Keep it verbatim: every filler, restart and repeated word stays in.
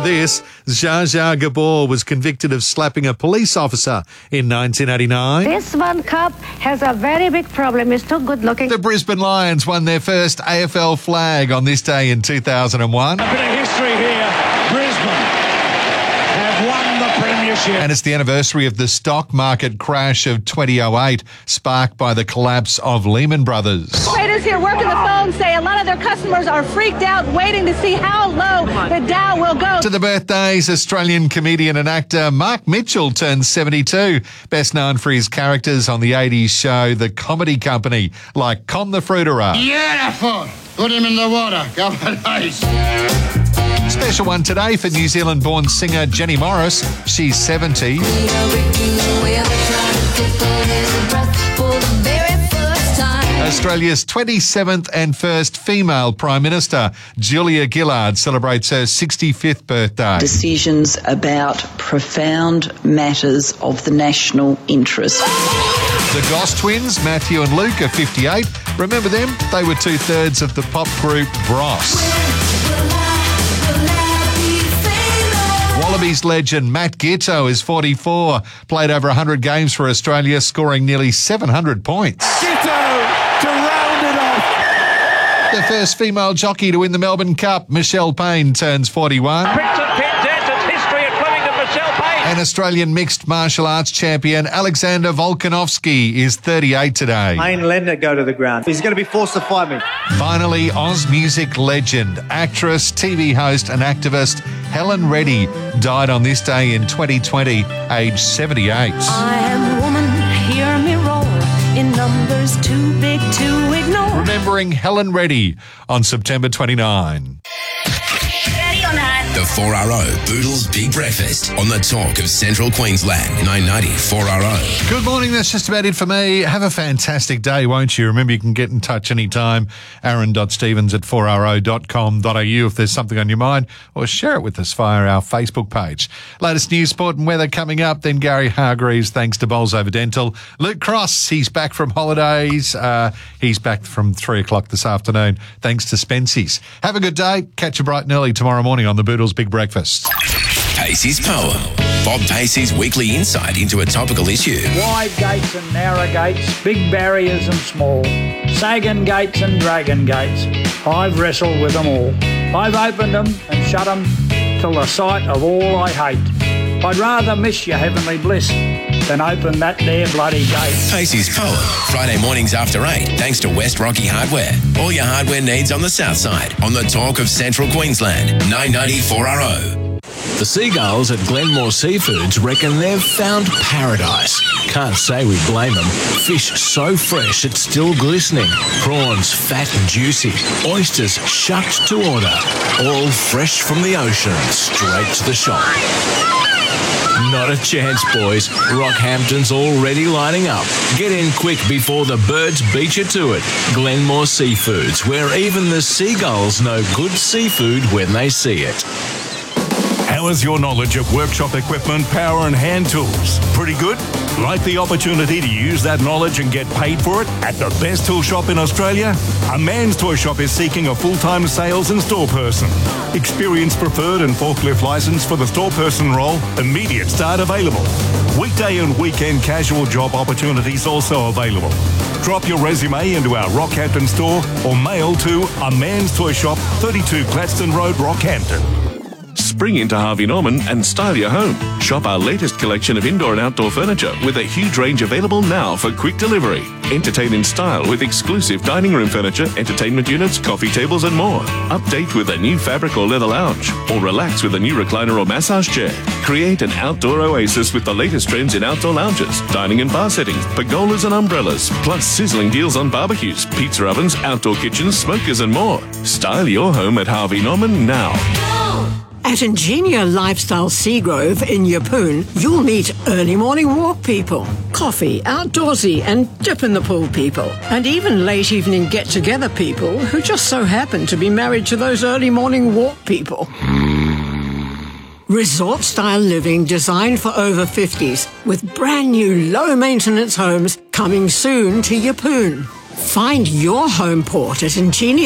this. Zsa Zsa Gabor was convicted of slapping a police officer in nineteen eighty-nine. This one cop has a very big problem. He's too good looking. The Brisbane Lions won their first A F L flag on this day in two thousand one. A bit of history here. Brisbane have won the premiership. And it's the anniversary of the stock market crash of twenty oh eight, sparked by the collapse of Lehman Brothers. Traders here working the phone say a lot of their customers are freaked out, waiting to see how low the Dow will go. To the birthdays, Australian comedian and actor Mark Mitchell turns seventy-two, best known for his characters on the eighties show The Comedy Company, like Con the Fruiterer. Beautiful. Put him in the water. Go on ice. Special one today for New Zealand-born singer Jenny Morris. She's seventy. Australia's twenty-seventh and first female Prime Minister, Julia Gillard, celebrates her sixty-fifth birthday. Decisions about profound matters of the national interest. The Goss twins, Matthew and Luke, are fifty-eight. Remember them? They were two-thirds of the pop group Bros. Wallabies legend Matt Giteau is forty-four, played over one hundred games for Australia, scoring nearly seven hundred points. Giteau to round it off. The first female jockey to win the Melbourne Cup, Michelle Payne, turns forty-one. Prince of Penzance, it's history at Flemington, Michelle Payne. And Australian mixed martial arts champion Alexander Volkanovski is thirty-eight today. I ain't letting it go to the ground. He's going to be forced to fight me. Finally, Oz music legend, actress, T V host and activist Helen Reddy died on this day in twenty twenty, aged seventy-eight. I am woman, hear me roar, in numbers too big to ignore. Remembering Helen Reddy on September twenty-ninth. The four R O Boodles Big Breakfast on the Talk of Central Queensland, nine ninety four R O. Good morning, that's just about it for me. Have a fantastic day, won't you? Remember, you can get in touch anytime, aaron dot stevens at four r o dot com dot a u if there's something on your mind, or share it with us via our Facebook page. Latest news, sport and weather coming up, then Gary Hargreaves, thanks to Bowls Over Dental. Luke Cross, he's back from holidays. Uh, he's back from three o'clock this afternoon, thanks to Spency's. Have a good day. Catch you bright and early tomorrow morning on the Boodles Big Breakfast. Pacey's Poem. Bob Pacey's weekly insight into a topical issue. Wide gates and narrow gates, big barriers and small, Sagan gates and Dragon gates, I've wrestled with them all. I've opened them and shut them till the sight of all I hate. I'd rather miss your heavenly bliss than open that there bloody gate. Pacey's Poem, Friday mornings after eight, thanks to West Rocky Hardware. All your hardware needs on the south side, on the Talk of Central Queensland, nine ninety four R O. The seagulls at Glenmore Seafoods reckon they've found paradise. Can't say we blame them. Fish so fresh it's still glistening. Prawns fat and juicy. Oysters shucked to order. All fresh from the ocean, straight to the shop. Not a chance, boys. Rockhampton's already lining up. Get in quick before the birds beat you to it. Glenmore Seafoods, where even the seagulls know good seafood when they see it. How is your knowledge of workshop equipment, power and hand tools? Pretty good? Like the opportunity to use that knowledge and get paid for it at the best tool shop in Australia? A Man's Toy Shop is seeking a full-time sales and store person. Experience preferred and forklift license for the store person role. Immediate start available. Weekday and weekend casual job opportunities also available. Drop your resume into our Rockhampton store or mail to A Man's Toy Shop, thirty-two Cladston Road, Rockhampton. Spring into Harvey Norman and style your home. Shop our latest collection of indoor and outdoor furniture with a huge range available now for quick delivery. Entertain in style with exclusive dining room furniture, entertainment units, coffee tables and more. Update with a new fabric or leather lounge, or relax with a new recliner or massage chair. Create an outdoor oasis with the latest trends in outdoor lounges, dining and bar settings, pergolas and umbrellas, plus sizzling deals on barbecues, pizza ovens, outdoor kitchens, smokers and more. Style your home at Harvey Norman now. At Ingenia Lifestyle Seagrove in Yeppoon, you'll meet early morning walk people, coffee, outdoorsy and dip in the pool people, and even late evening get-together people who just so happen to be married to those early morning walk people. Resort-style living designed for over fifties with brand new low-maintenance homes coming soon to Yeppoon. Find your home port at Ingenia